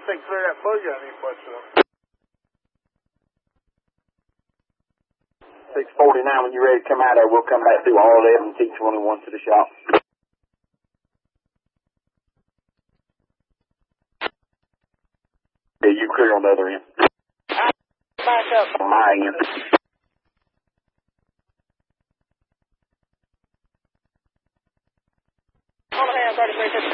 think clear that buggy I need much of. 649, when you're ready to come out there, we'll come back through all 11 T21 to the shop. Yeah, you clear on the other end. Back up. On my end. On the hand, 33,